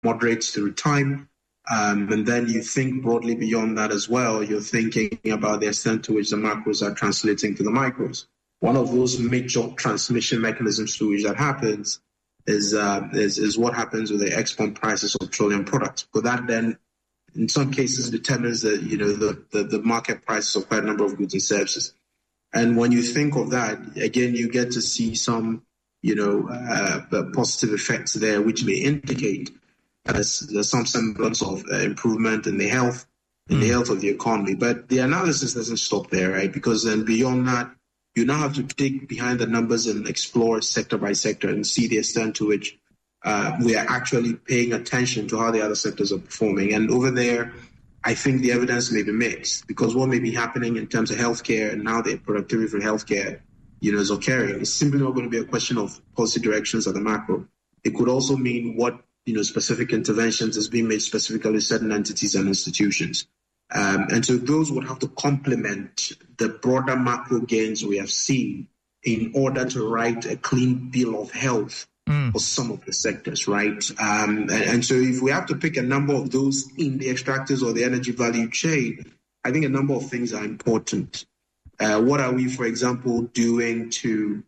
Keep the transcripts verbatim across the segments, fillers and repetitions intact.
moderates through time. Um, and then you think broadly beyond that as well. You're thinking about the extent to which the macros are translating to the micros. One of those major transmission mechanisms through which that happens is, uh, is, is what happens with the export prices of petroleum products. But that then, in some cases, determines the, you know, the, the, the market prices of quite a number of goods and services. And when you think of that, again, you get to see some, you know, uh, positive effects there, which may indicate that there's, there's some semblance of uh, improvement in the health, in mm. the health of the economy. But the analysis doesn't stop there, right? Because then beyond that, you now have to dig behind the numbers and explore sector by sector and see the extent to which uh, we are actually paying attention to how the other sectors are performing. And over there, I think the evidence may be mixed, because what may be happening in terms of healthcare and how the productivity for healthcare, you know, is occurring, it's simply not going to be a question of policy directions at the macro. It could also mean what, you know, specific interventions is being made specifically to certain entities and institutions. Um, and so those would have to complement the broader macro gains we have seen in order to write a clean bill of health mm. for some of the sectors, right? Um, and, and so if we have to pick a number of those in the extractors or the energy value chain, I think a number of things are important. Uh, what are we, for example, doing to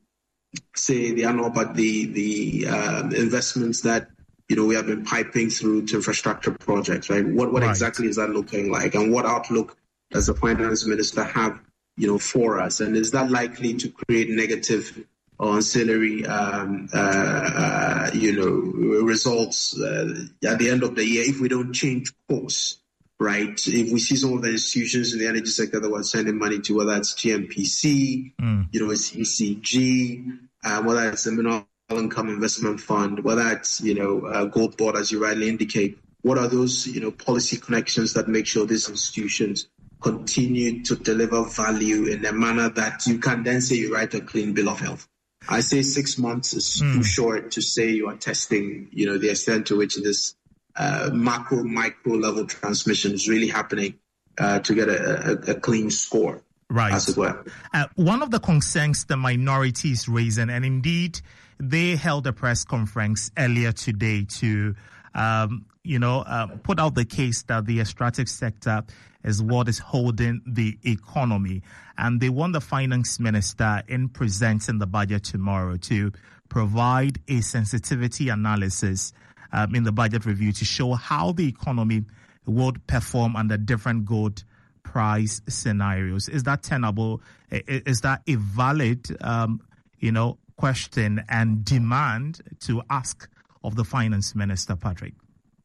say the annual, but the, the uh, investments that you know, we have been piping through to infrastructure projects, right? What what right. exactly is that looking like? And what outlook does the finance minister have, you know, for us? And is that likely to create negative or ancillary, um, uh, uh, you know, results uh, at the end of the year if we don't change course, right? If we see some of the institutions in the energy sector that we're sending money to, whether it's G N P C, mm. you know, it's E C G, uh, whether it's the mineral income investment fund, whether it's, you know, uh, gold board, as you rightly indicate, what are those, you know, policy connections that make sure these institutions continue to deliver value in a manner that you can then say you write a clean bill of health? I say six months is mm. too short to say you are testing, you know, the extent to which this uh, macro, micro level transmission is really happening uh, to get a, a, a clean score. Right. As it were. Uh, one of the concerns the minority is raising, and indeed they held a press conference earlier today to, um, you know, uh, put out the case that the extractive sector is what is holding the economy. And they want the finance minister, in presenting the budget tomorrow, to provide a sensitivity analysis um, in the budget review to show how the economy would perform under different gold price scenarios. Is that tenable? Is that a valid, um, you know, question and demand to ask of the finance minister, Patrick?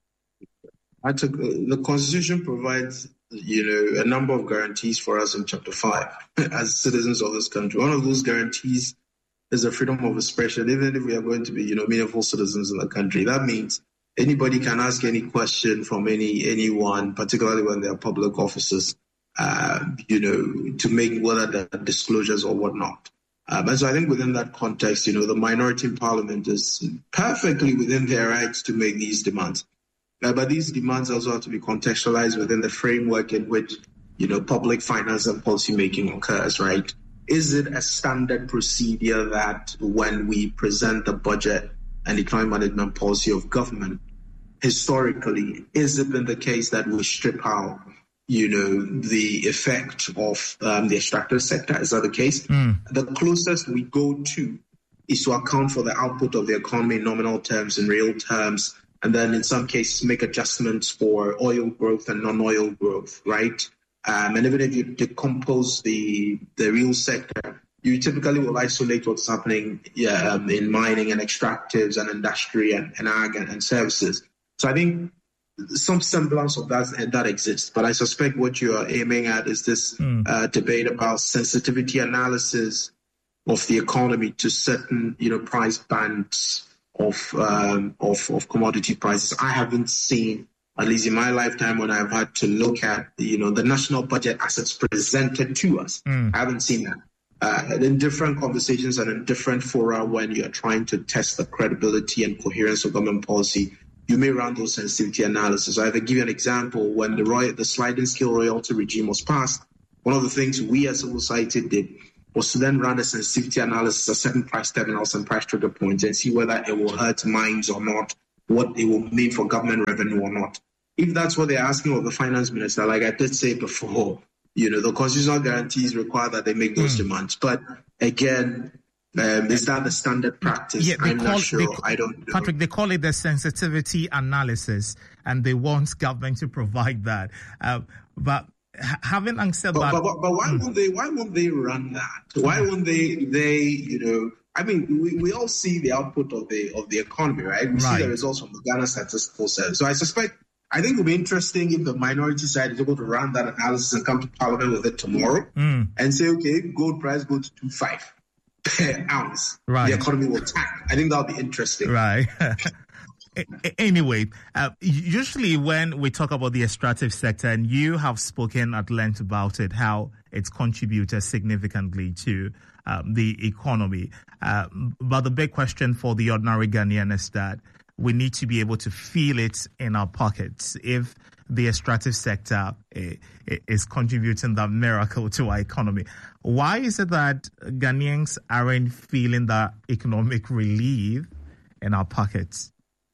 I took, the Constitution provides, you know, a number of guarantees for us in Chapter five as citizens of this country. One of those guarantees is the freedom of expression, even if we are going to be, you know, meaningful citizens in the country. That means anybody can ask any question from any anyone, particularly when they are public officers, uh, you know, to make whether the disclosures or whatnot. Um, and so I think within that context, you know, the minority in parliament is perfectly within their rights to make these demands. Uh, but these demands also have to be contextualized within the framework in which, you know, public finance and policy making occurs, right? Is it a standard procedure that when we present the budget and economic management policy of government, historically, is it been the case that we strip out, you know, the effect of um, the extractive sector? Is that the case? Mm. The closest we go to is to account for the output of the economy in nominal terms, in real terms, and then in some cases make adjustments for oil growth and non-oil growth, right? Um, and even if you decompose the the real sector, you typically will isolate what's happening yeah, um, in mining and extractives and industry and, and ag and, and services. So I think some semblance of that that exists, but I suspect what you are aiming at is this mm. uh, debate about sensitivity analysis of the economy to certain, you know, price bands of um, of of commodity prices. I haven't seen, at least in my lifetime, when I've had to look at, you know, the national budget assets presented to us. Mm. I haven't seen that. Uh, in different conversations and in different fora, when you're trying to test the credibility and coherence of government policy, you may run those sensitivity analysis. I will give you an example. When the roy- the sliding scale royalty regime was passed, one of the things we as civil society did was to then run a sensitivity analysis of certain price terminals and price trigger points and see whether it will hurt mines or not, what it will mean for government revenue or not. If that's what they're asking of the finance minister, like I did say before, you know, the constitutional guarantees require that they make those mm. demands. But again, um, is that the standard practice? Yeah, they I'm call, not sure. They, I don't know. Patrick, they call it the sensitivity analysis, and they want government to provide that. Uh, but having answered but, that, but, but, but why mm. won't they? Why won't they run that? Why won't they? They, you know. I mean, we, we all see the output of the of the economy, right? We right. see the results from the Ghana Statistical Service. So I suspect, I think it would be interesting if the minority side is able to run that analysis and come to Parliament with it tomorrow mm. and say, okay, gold price go to two five per ounce. Right. The economy will tank. I think that'll be interesting. Right. Anyway, uh, usually when we talk about the extractive sector, and you have spoken at length about it, how it's contributed significantly to um, the economy. Uh, but the big question for the ordinary Ghanaian is that we need to be able to feel it in our pockets. If the extractive sector uh, is contributing that miracle to our economy, why is it that Ghanaians aren't feeling that economic relief in our pockets?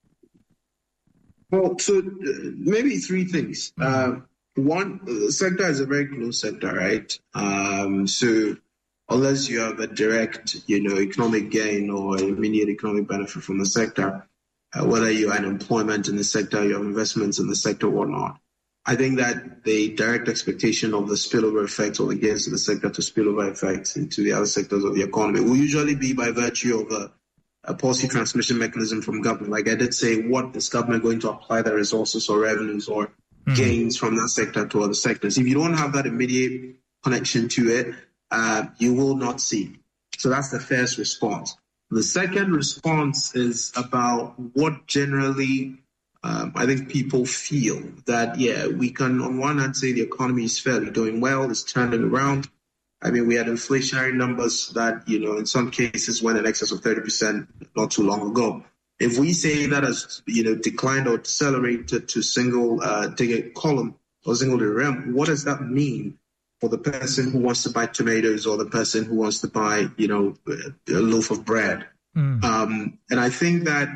Well, so uh, maybe three things. Uh, one, the sector is a very close sector, right? Um, so unless you have a direct, you know, economic gain or immediate economic benefit from the sector, uh, whether you have employment in the sector, you have investments in the sector or not, I think that the direct expectation of the spillover effect or the gains of the sector to spillover effects into the other sectors of the economy will usually be by virtue of a a policy transmission mechanism from government. Like I did say, what is government going to apply the resources or revenues or mm-hmm. gains from that sector to other sectors? If you don't have that immediate connection to it, uh, you will not see. So that's the first response. The second response is about what generally um, I think people feel that, yeah, we can on one hand say the economy is fairly doing well, it's turning around. I mean, we had inflationary numbers that, you know, in some cases went in excess of thirty percent not too long ago. If we say that has, you know, declined or decelerated to single uh, digit column or single digit realm, what does that mean for the person who wants to buy tomatoes or the person who wants to buy, you know, a loaf of bread? Mm. Um, and I think that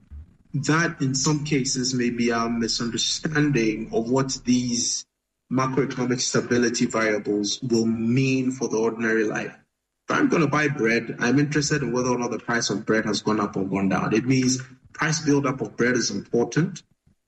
that in some cases may be our misunderstanding of what these macroeconomic stability variables will mean for the ordinary life. If I'm going to buy bread, I'm interested in whether or not the price of bread has gone up or gone down. It means price buildup of bread is important.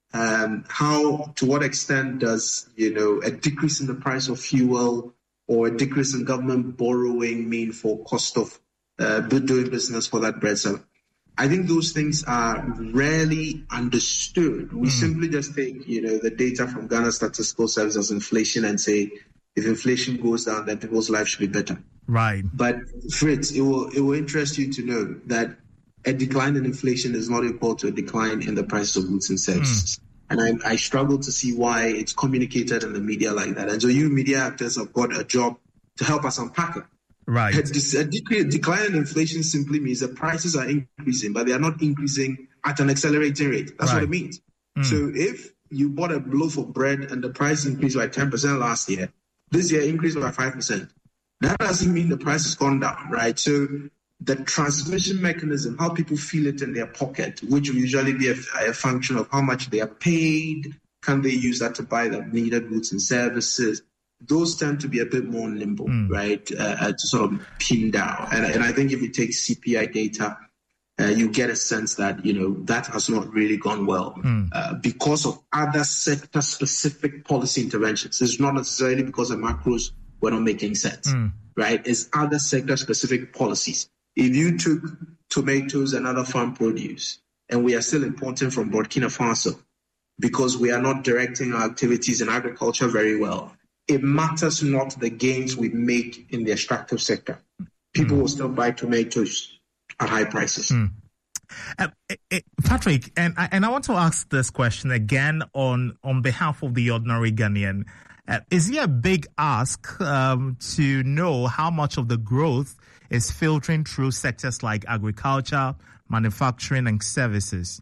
Um, how, to what extent does, you know, a decrease in the price of fuel or a decrease in government borrowing mean for cost of uh, doing business for that bread seller? I think those things are rarely understood. We mm. simply just take, you know, the data from Ghana Statistical Service as inflation and say, if inflation goes down, then people's lives should be better. Right. But Fritz, it will it will interest you to know that a decline in inflation is not equal to a decline in the price of goods and services. Mm. And I, I struggle to see why it's communicated in the media like that. And so you media actors have got a job to help us unpack it. Right. A, a decline in inflation simply means that prices are increasing, but they are not increasing at an accelerating rate. That's right. What it means. Mm. So if you bought a loaf of bread and the price increased by ten percent last year, this year increased by five percent. That doesn't mean the price has gone down, right? So the transmission mechanism, how people feel it in their pocket, which will usually be a, a function of how much they are paid, can they use that to buy the needed goods and services? Those tend to be a bit more nimble, mm. right, uh, to sort of pin down. And, and I think if you take C P I data, uh, you get a sense that, you know, that has not really gone well mm. uh, because of other sector-specific policy interventions. It's not necessarily because the macros were not making sense, mm. right? It's other sector-specific policies. If you took tomatoes and other farm produce, and we are still importing from Burkina Faso because we are not directing our activities in agriculture very well, it matters not the gains we make in the extractive sector. People mm. will still buy tomatoes at high prices. Mm. Uh, uh, Patrick, and I, and I want to ask this question again on, on behalf of the ordinary Ghanaian. Uh, is it a big ask um, to know how much of the growth is filtering through sectors like agriculture, manufacturing, and services?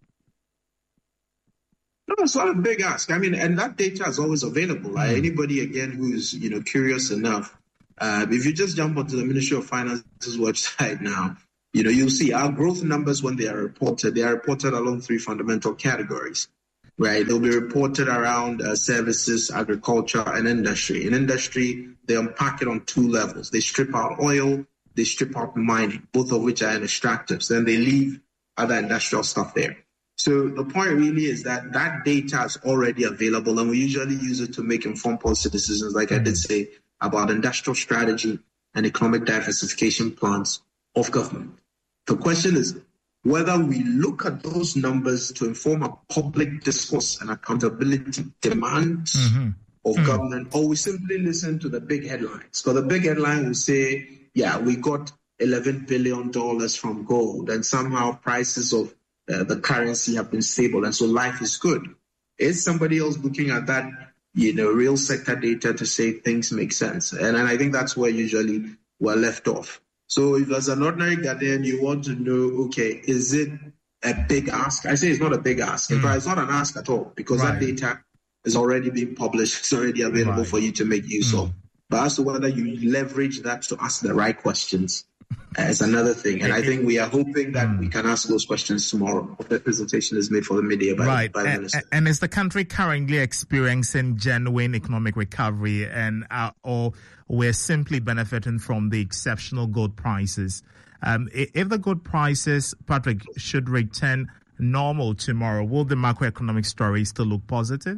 No, it's not a big ask. I mean, and that data is always available. Like, mm. anybody, again, who's, you know, curious enough, uh, if you just jump onto the Ministry of Finance's website now, You know, you'll see our growth numbers when they are reported, they are reported along three fundamental categories, right? They'll be reported around uh, services, agriculture, and industry. In industry, they unpack it on two levels. They strip out oil, they strip out mining, both of which are in extractives. Then they leave other industrial stuff there. So the point really is that that data is already available, and we usually use it to make informed policy decisions, like I did say, about industrial strategy and economic diversification plans of government. The question is whether we look at those numbers to inform a public discourse and accountability demands mm-hmm. of mm-hmm. government, or we simply listen to the big headlines. So the big headline will say, yeah, we got eleven billion dollars from gold, and somehow prices of uh, the currency have been stable, and so life is good. Is somebody else looking at that, you know, real sector data to say things make sense? And, and I think that's where usually we're left off. So if as an ordinary Ghanaian, you want to know, okay, is it a big ask? I say it's not a big ask. In fact, mm. it's not an ask at all, because right. that data is already being published. It's already available right. for you to make use mm. of. But as to whether you leverage that to ask the right questions uh, is another thing. And I think we are hoping that mm. we can ask those questions tomorrow. The presentation is made for the media by, right. by the and, minister. And is the country currently experiencing genuine economic recovery, and uh, or we're simply benefiting from the exceptional gold prices? Um, if the gold prices, Patrick, should return normal tomorrow, will the macroeconomic story still look positive?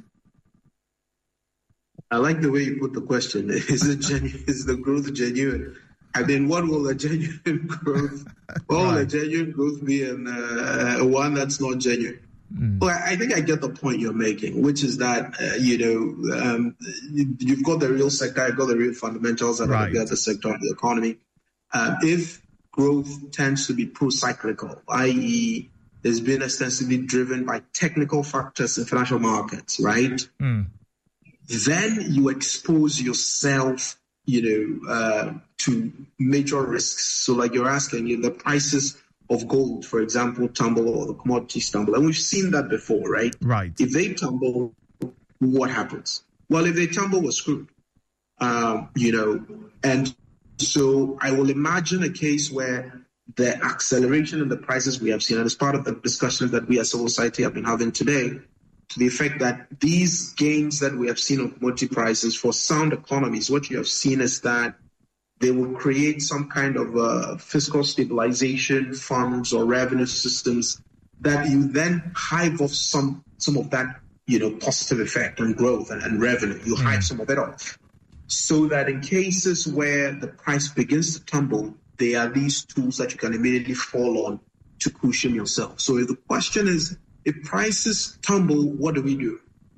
I like the way you put the question. Is it genuine? Is the growth genuine? I mean, what will a genuine growth? What will right. a genuine growth be, and uh, one that's not genuine? Mm. Well, I think I get the point you're making, which is that uh, you know um, you've got the real sector, you've got the real fundamentals that right. are the other sector of the economy. Um, if growth tends to be pro-cyclical, that is, it's been extensively driven by technical factors in financial markets, right? Mm. Then you expose yourself, you know, uh, to major risks. So like you're asking, you know, the prices of gold, for example, tumble, or the commodities tumble. And we've seen that before, right? Right. If they tumble, what happens? Well, if they tumble, we're screwed, um, you know. And so I will imagine a case where the acceleration in the prices we have seen, and as part of the discussion that we as civil society have been having today, to the effect that these gains that we have seen on commodity prices for sound economies, what you have seen is that they will create some kind of uh, fiscal stabilization funds or revenue systems that you then hive off some some of that, you know, positive effect on growth and, and revenue. You hive mm. some of it off, so that in cases where the price begins to tumble, there are these tools that you can immediately fall on to cushion yourself. So if the question is, if prices tumble, what do we do?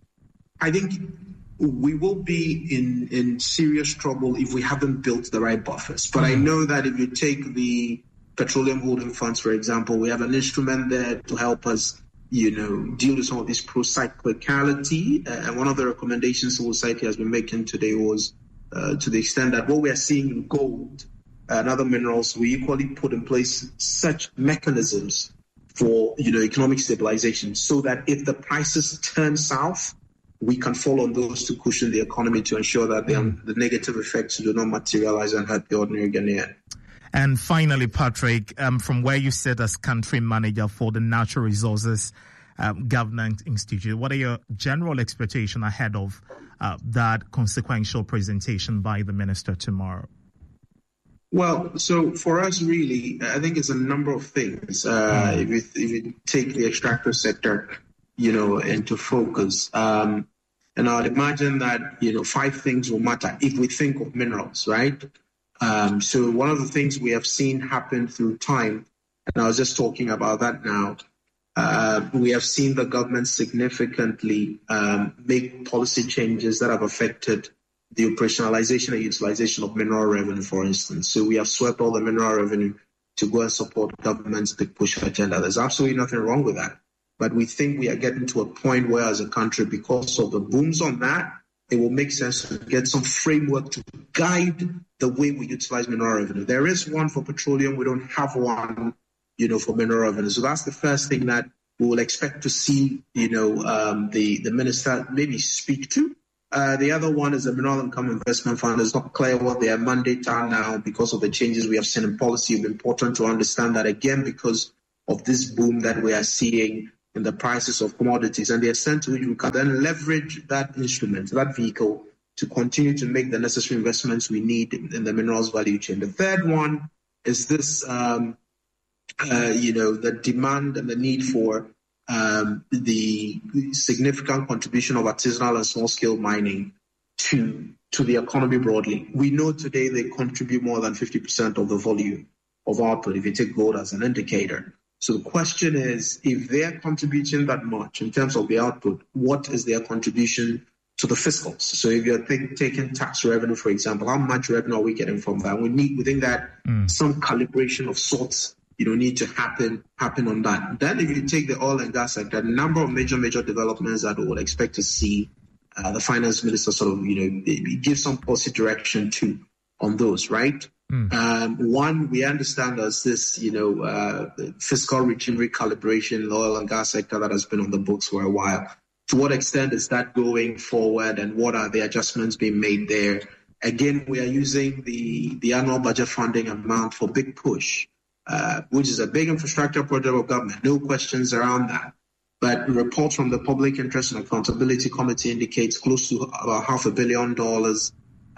I think we will be in, in serious trouble if we haven't built the right buffers. But mm-hmm. I know that if you take the petroleum holding funds, for example, we have an instrument there to help us, you know, deal with some of this pro-cyclicality. Uh, and one of the recommendations civil society has been making today was uh, to the extent that what we are seeing in gold and other minerals, we equally put in place such mechanisms for, you know, economic stabilization, so that if the prices turn south, we can fall on those to cushion the economy to ensure that mm. the, the negative effects do not materialize and hurt the ordinary Ghanaian. And finally, Patrick, um, from where you sit as country manager for the Natural Resources um, Governance Institute, what are your general expectations ahead of uh, that consequential presentation by the minister tomorrow? Well, so for us, really, I think it's a number of things. Uh, mm. if, you, if you take the extractive sector, you know, into focus, um, and I'd imagine that, you know, five things will matter if we think of minerals, right? Um, so one of the things we have seen happen through time, and I was just talking about that now, uh, we have seen the government significantly um, make policy changes that have affected the operationalization and utilization of mineral revenue, for instance. So we have swept all the mineral revenue to go and support government's big push agenda. There's absolutely nothing wrong with that. But we think we are getting to a point where, as a country, because of the booms on that, it will make sense to get some framework to guide the way we utilize mineral revenue. There is one for petroleum. We don't have one, you know, for mineral revenue. So that's the first thing that we will expect to see, you know, um, the, the minister maybe speak to. Uh, the other one is the Mineral Income Investment Fund. It's not clear what their mandate are now because of the changes we have seen in policy. It's important to understand that, again, because of this boom that we are seeing in the prices of commodities and the extent to which we can then leverage that instrument, that vehicle, to continue to make the necessary investments we need in the minerals value chain. The third one is this, um, uh, you know, the demand and the need for um, the significant contribution of artisanal and small-scale mining to to the economy broadly. We know today they contribute more than fifty percent of the volume of output, if you take gold as an indicator. So the question is, if they're contributing that much in terms of the output, what is their contribution to the fiscals? So if you're th- taking tax revenue, for example, how much revenue are we getting from that? We need, we think that mm. some calibration of sorts, you know, need to happen happen on that. Then if you take the oil and gas sector, a number of major, major developments that we would expect to see uh, the finance minister sort of, you know, give some policy direction to on those, right? Mm. Um, one, we understand as this, you know, uh, fiscal regime recalibration in the oil and gas sector that has been on the books for a while. To what extent is that going forward, and what are the adjustments being made there? Again, we are using the, the annual budget funding amount for Big Push, uh, which is a big infrastructure project of government. No questions around that. But reports from the Public Interest and Accountability Committee indicates close to about half a billion dollars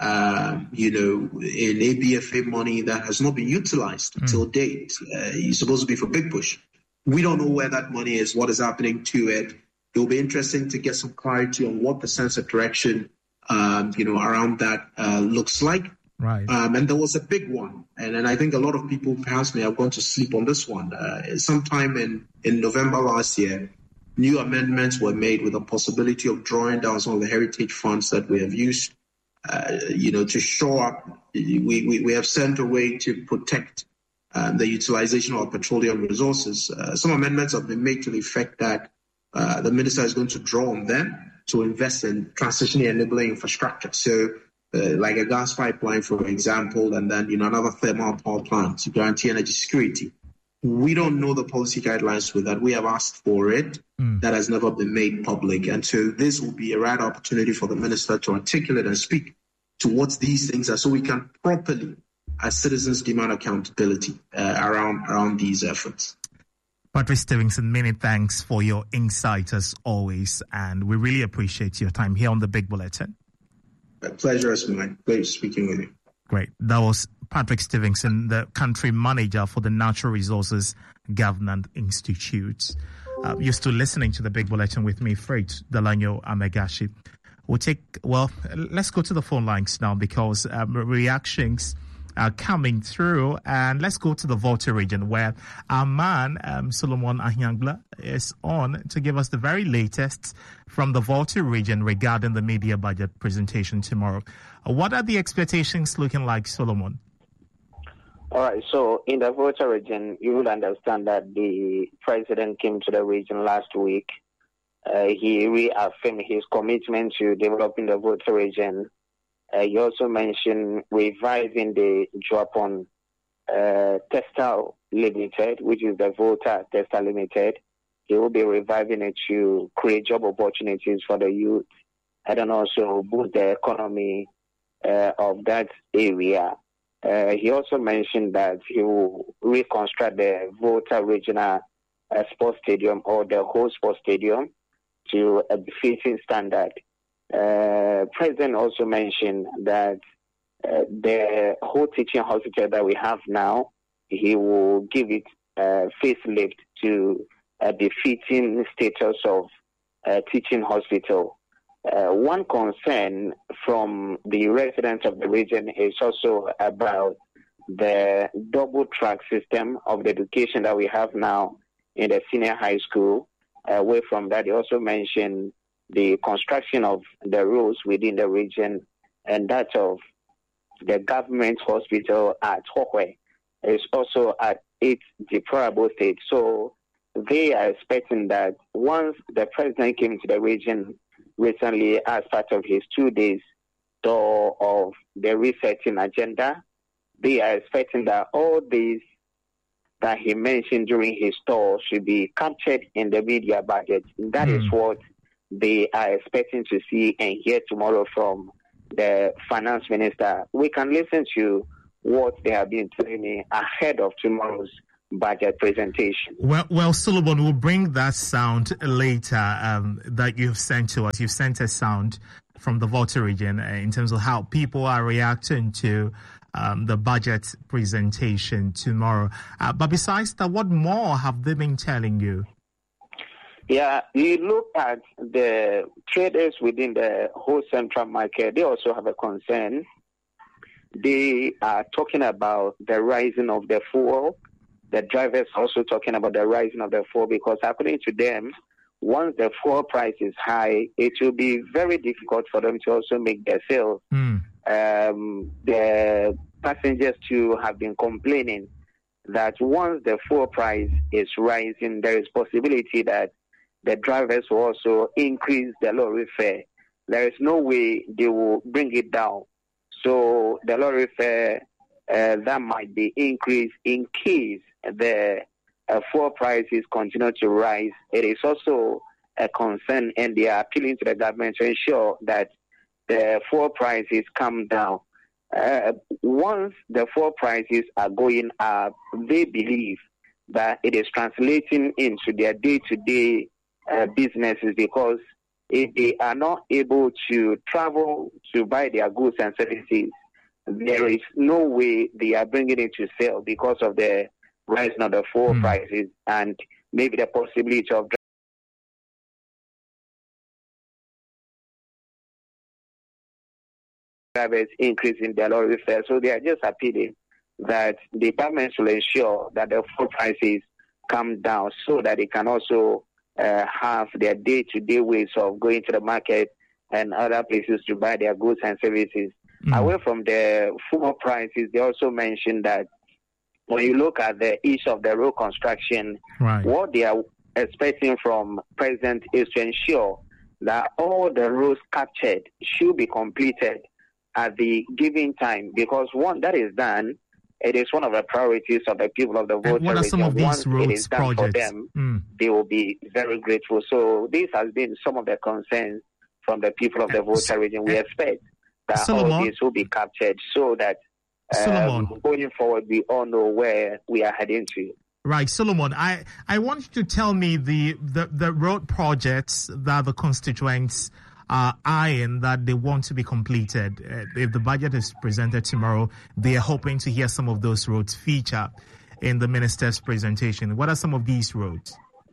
Uh, you know, in A B F A money that has not been utilized mm. till date. Uh, it's supposed to be for Big Push. We don't know where that money is, what is happening to it. It will be interesting to get some clarity on what the sense of direction, um, you know, around that uh, looks like. Right. Um, and there was a big one, and, and I think a lot of people perhaps may have gone to sleep on this one. Uh, sometime in, in November last year, new amendments were made with the possibility of drawing down some of the heritage funds that we have used. Uh, you know, to shore up, we, we, we have sent a way to protect uh, the utilization of our petroleum resources. Uh, some amendments have been made to the effect that uh, the minister is going to draw on them to invest in transitioning enabling infrastructure. So, uh, like a gas pipeline, for example, and then, you know, another thermal power plant to guarantee energy security. We don't know the policy guidelines with that. We have asked for it. Mm. That has never been made public. And so this will be a right opportunity for the minister to articulate and speak to what these things are, so we can properly, as citizens, demand accountability uh, around, around these efforts. Patrick Stevenson, many thanks for your insight as always. And we really appreciate your time here on the Big Bulletin. A pleasure is mine. Pleasure speaking with you. Great. That was Patrick Stevenson, the country manager for the Natural Resources Governance Institute. Uh, you're still listening to the Big Bulletin with me, Freight Delanyo Amegashi. We'll take, well, let's go to the phone lines now because um, reactions are coming through. And let's go to the Volta region where our man, um, Solomon Ahyangla, is on to give us the very latest from the Volta region regarding the media budget presentation tomorrow. Uh, what are the expectations looking like, Solomon? All right, so in the Volta region, you will understand that the president came to the region last week. Uh, he reaffirmed his commitment to developing the Volta region. Uh, he also mentioned reviving the Japan uh, Textile Limited, which is the Volta Textile Limited. He will be reviving it to create job opportunities for the youth and then also boost the economy uh, of that area. Uh, he also mentioned that he will reconstruct the Volta Regional uh, Sports Stadium or the whole sports stadium to a befitting standard. Uh, President also mentioned that uh, the whole teaching hospital that we have now, he will give it a facelift to a befitting status of a teaching hospital. Uh, one concern from the residents of the region is also about the double track system of the education that we have now in the senior high school. Away from that, he also mentioned the construction of the roads within the region and that of the government hospital at Hokwe is also at its deplorable state. So they are expecting that once the president came to the region recently as part of his two days tour of the resetting agenda, they are expecting that all these that he mentioned during his tour should be captured in the media budget. That mm. is what they are expecting to see and hear tomorrow from the finance minister. We can listen to what they have been telling me ahead of tomorrow's budget presentation. Well, well, Solomon, we'll bring that sound later um, that you've sent to us. You've sent a sound from the Volta region uh, in terms of how people are reacting to um, the budget presentation tomorrow. Uh, but besides that, what more have they been telling you? Yeah, you look at the traders within the whole central market, they also have a concern. They are talking about the rising of the fuel. The drivers are also talking about the rising of the fuel because according to them, once the fuel price is high, it will be very difficult for them to also make their sales. Mm. Um, the passengers too have been complaining that once the fuel price is rising, there is possibility that the drivers will also increase the lorry fare. There is no way they will bring it down. So the lorry fare, uh, that might be increased in case the uh, fuel prices continue to rise. It is also a concern, and they are appealing to the government to ensure that the fuel prices come down. Uh, once the fuel prices are going up, they believe that it is translating into their day-to-day Uh, businesses, because if they are not able to travel to buy their goods and services, there is no way they are bringing it to sale because of the rising of the fuel mm. prices and maybe the possibility of drivers increasing their lorry fare. So they are just appealing that the government will ensure that the fuel prices come down so that they can also Uh, have their day-to-day ways of going to the market and other places to buy their goods and services. Mm. Away from the fuel prices, they also mentioned that when you look at the issue of the road construction, right, what they are expecting from President is to ensure that all the roads captured should be completed at the given time, because once that is done, it is one of the priorities of the people of the Volta region. What are some of these Once roads it is done projects? for them, mm. they will be very grateful. So this has been some of the concerns from the people of the Volta region. We expect that Solomon, all this will be captured so that um, going forward, we all know where we are heading to. Right, Solomon, I, I want you to tell me the, the, the road projects that the constituents are eyeing that they want to be completed. Uh, if the budget is presented tomorrow, they are hoping to hear some of those roads feature in the minister's presentation. What are some of these roads?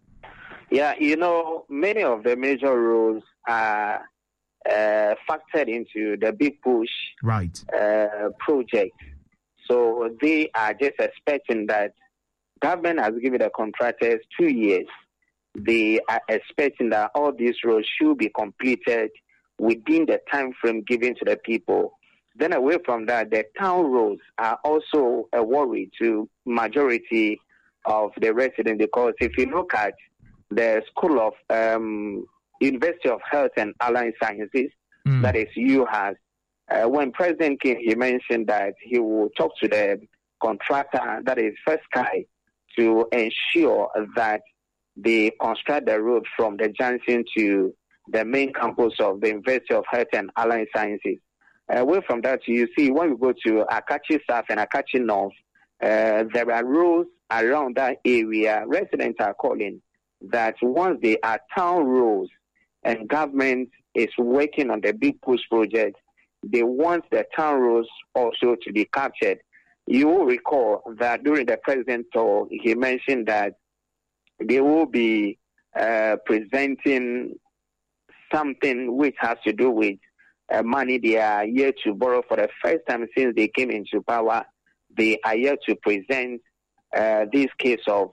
Yeah, you know, many of the major roads are uh, factored into the Big Push right. uh, project. So they are just expecting that government has given the contractors two years. They are expecting that all these roads should be completed within the time frame given to the people. Then away from that, the town roads are also a worry to majority of the residents, because if you look at the School of um, University of Health and Allied Sciences, mm. that is U H A S, uh, when President came, he mentioned that he will talk to the contractor, that is First Sky, to ensure that they construct the road from the junction to the main campus of the University of Health and Allied Sciences. Uh, away from that, you see, when we go to Akachi South and Akachi North, uh, there are roads around that area. Residents are calling that once they are town roads and government is working on the Big Push project, they want the town roads also to be captured. You will recall that during the president's talk, he mentioned that they will be uh, presenting something which has to do with uh, money they are here to borrow for the first time since they came into power. They are here to present uh, this case of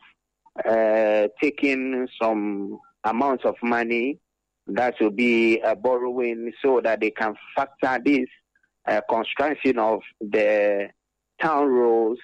uh, taking some amounts of money that will be uh, borrowing so that they can factor this uh, construction of the town roads,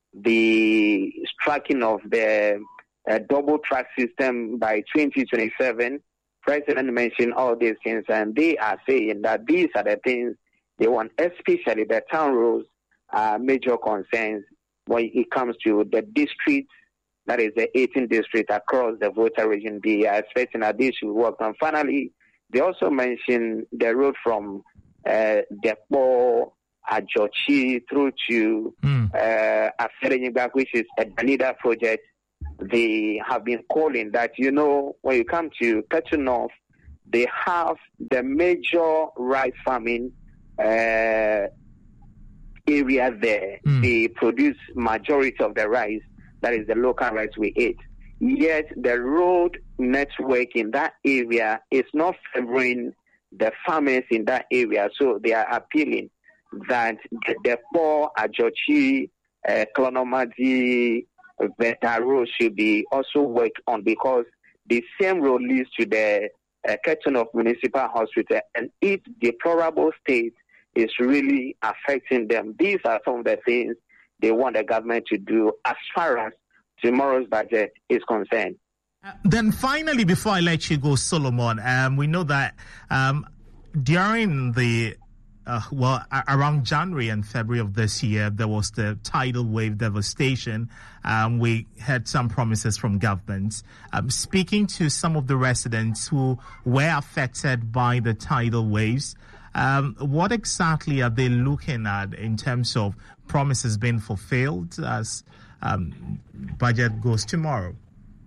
the striking of the uh, double track system by twenty twenty-seven. President mentioned all these things, and they are saying that these are the things they want, especially the town roads are major concerns when it comes to the districts, that is the eighteen districts across the Volta region. They are expecting that this should work. And finally, They also mentioned the road from uh, Depo, Ajochi through to mm. uh, Aferenyigba, which is a Danida project. They have been calling that, you know, when you come to Ketu North, they have the major rice farming uh, area there. Mm. They produce majority of the rice. That is the local rice we eat. Yet the road network in that area is not favoring the farmers in that area. So they are appealing that the poor Ajochi, uh, Klonomadi, Veta road should be also worked on, because the same road leads to the uh, Ketu North Municipal Hospital, and its deplorable state is really affecting them. These are some of the things they want the government to do as far as tomorrow's budget is concerned. Uh, then finally, before I let you go, Solomon, um, we know that um, during the Uh, well, around January and February of this year, there was the tidal wave devastation. Um, we had some promises from governments. Um, speaking to some of the residents who were affected by the tidal waves, um, what exactly are they looking at in terms of promises being fulfilled as um, budget goes tomorrow?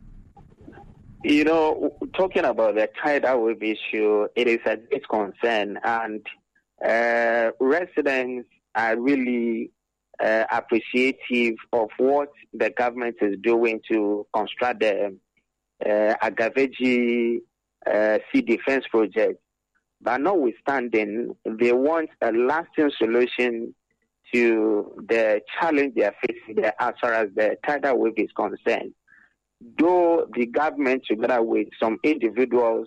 You know, talking about the tidal wave issue, it is a big concern, and Uh, residents are really uh, appreciative of what the government is doing to construct the uh, Agaveji uh, Sea Defense Project. But notwithstanding, they want a lasting solution to the challenge they are facing there as far as the tidal wave is concerned. Though the government, together with some individuals,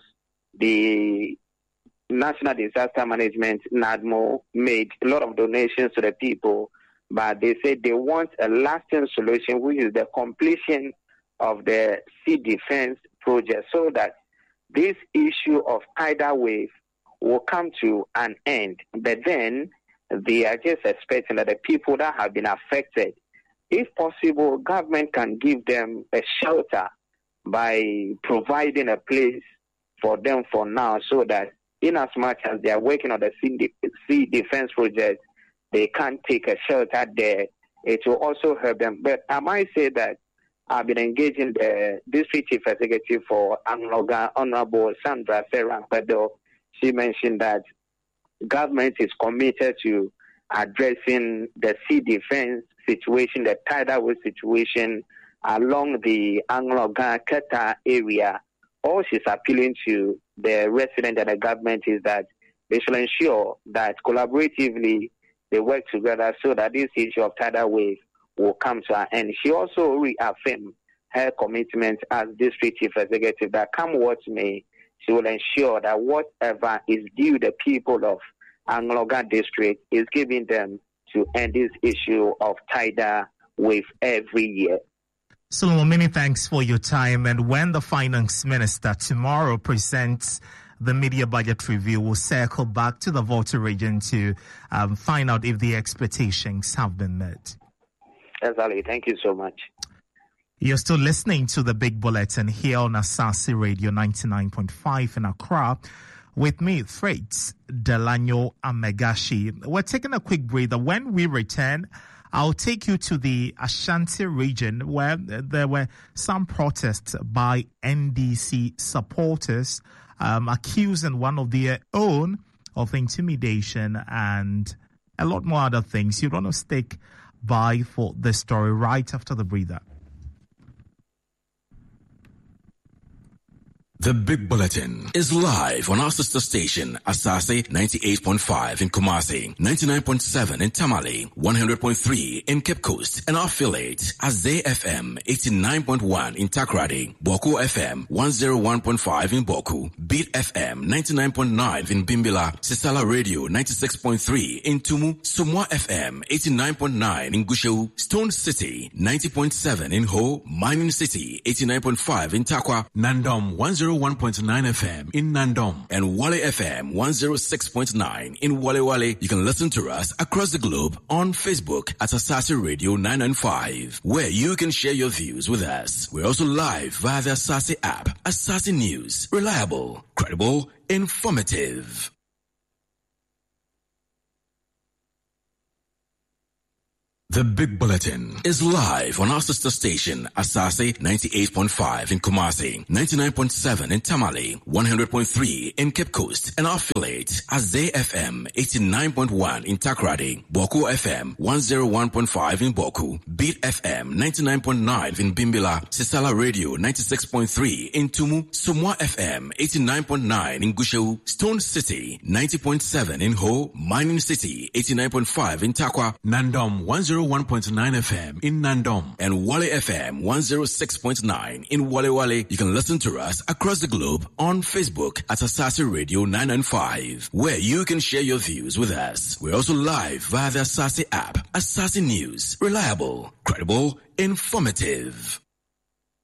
the National Disaster Management, NADMO, made a lot of donations to the people, but they said they want a lasting solution, which is the completion of the sea defense project, so that this issue of tidal wave will come to an end. But then they are just expecting that the people that have been affected, if possible, government can give them a shelter by providing a place for them for now, so that in as much as they are working on the sea, de- sea defense project, they can't take a shelter there. It will also help them. But I might say that I've been engaging the district chief executive for Angloga, Honorable Sandra Serrankwedo. She mentioned that government is committed to addressing the sea defense situation, the tidal wave situation along the Angloga-Keta area. All she's appealing to the resident and the government is that they should ensure that collaboratively they work together so that this issue of tidal wave will come to an end. She also reaffirmed her commitment as district chief executive that come what may, she will ensure that whatever is due the people of Angloga district is giving them to end this issue of tidal wave every year. Solomon, many thanks for your time. And when the finance minister tomorrow presents the media budget review, we'll circle back to the Volta region to um, find out if the expectations have been met. Yes, Ali, thank you so much. You're still listening to the Big Bulletin here on Asase Radio ninety-nine point five in Accra. With me, Freights Delano Amegashi. We're taking a quick breather. When we return, I'll take you to the Ashanti region where there were some protests by N D C supporters um, accusing one of their own of intimidation and a lot more other things. You want to stick by for the story right after the breather. The Big Bulletin is live on our sister station, Asase ninety-eight point five in Kumasi, ninety-nine point seven in Tamale, one hundred point three in Cape Coast, and our affiliate, Azay F M eighty-nine point one in Takrady, Boku F M one oh one point five in Boku, Beat F M ninety-nine point nine in Bimbila, Sisala Radio ninety-six point three in Tumu, Sumwa F M eighty-nine point nine in Gushewu, Stone City ninety point seven in Ho, Mining City eighty-nine point five in Takwa, Nandom one oh one point nine F M in Nandom, and Wale F M one oh six point nine in Wale Wale. You can listen to us across the globe on Facebook at Asase Radio nine ninety-five, where you can share your views with us. We're also live via the Asase app. Asase News, reliable, credible, informative. The Big Bulletin is live on our sister station, Asase ninety-eight point five in Kumasi, ninety-nine point seven in Tamale, one hundred point three in Cape Coast, and our affiliate, Azay F M eighty-nine point one in Takrady, Boku F M one oh one point five in Boku, Beat F M ninety-nine point nine in Bimbila, Sisala Radio ninety-six point three in Tumu, Sumwa F M eighty-nine point nine in Gushewu, Stone City ninety point seven in Ho, Mining City eighty-nine point five in Takwa, Nandom one oh one point nine F M in Nandom, and Wale F M one oh six point nine in Wale Wale. You can listen to us across the globe on Facebook at Asase Radio nine ninety-five, where you can share your views with us. We're also live via the Asase app. Asase News, reliable, credible, informative.